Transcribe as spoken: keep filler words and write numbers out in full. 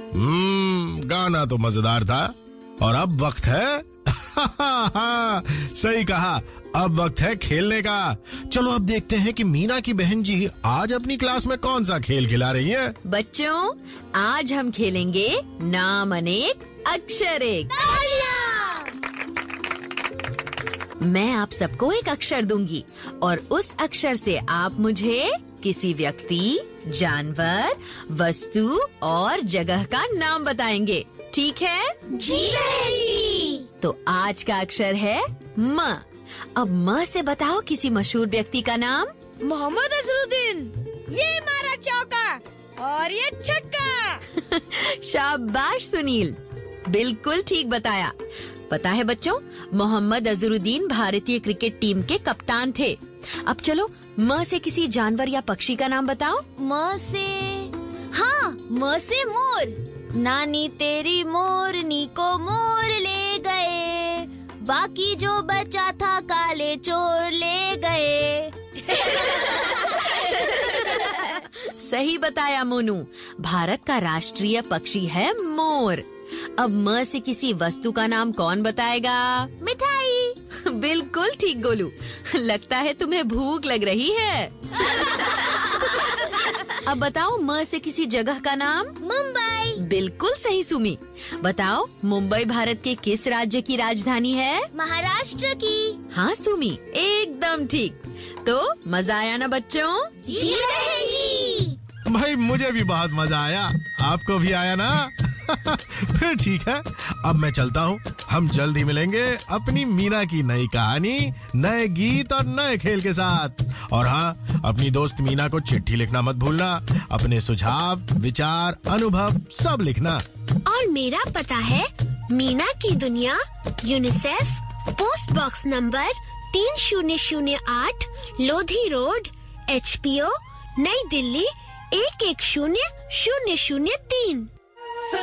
हम्म गाना तो मजेदार था। और अब वक्त है सही कहा, अब वक्त है खेलने का। चलो अब देखते हैं कि मीना की बहन जी आज अपनी क्लास में कौन सा खेल खिला रही हैं। बच्चों, आज हम खेलेंगे नाम अनेक अक्षर एक। मैं आप सबको एक अक्षर दूंगी और उस अक्षर से आप मुझे किसी व्यक्ति, जानवर, वस्तु और जगह का नाम बताएंगे। ठीक है? जी जी। तो आज का अक्षर है म। अब म से बताओ किसी मशहूर व्यक्ति का नाम। मोहम्मद अजरुद्दीन, ये मारा चौका और ये छक्का। शाबाश सुनील, बिल्कुल ठीक बताया। पता है बच्चों, मोहम्मद अजरुद्दीन भारतीय क्रिकेट टीम के कप्तान थे। अब चलो म से किसी जानवर या पक्षी का नाम बताओ। म से, हाँ, म से मोर। नानी तेरी मोरनी को मोर ले गए, बाकी जो बचा था काले चोर ले गए। सही बताया मोनू, भारत का राष्ट्रीय पक्षी है मोर। अब म से किसी वस्तु का नाम कौन बताएगा? मिठाई। बिल्कुल ठीक गोलू, लगता है तुम्हें भूख लग रही है। अब बताओ म से किसी जगह का नाम। मुंबई। बिल्कुल सही सुमी। बताओ मुंबई भारत के किस राज्य की राजधानी है? महाराष्ट्र की। हाँ सुमी, एकदम ठीक। तो मजा आया ना बच्चों? जी बहन जी। भाई मुझे भी बहुत मजा आया, आपको भी आया ना? फिर ठीक है, अब मैं चलता हूँ। हम जल्द ही मिलेंगे अपनी मीना की नई कहानी, नए गीत और नए खेल के साथ। और हाँ, अपनी दोस्त मीना को चिट्ठी लिखना मत भूलना। अपने सुझाव, विचार, अनुभव सब लिखना। और मेरा पता है मीना की दुनिया, यूनिसेफ, पोस्ट बॉक्स नंबर तीन शून्य शून्य आठ, Lodhi road, H P O, नई दिल्ली एक एक शून्य शून्य शून्य तीन।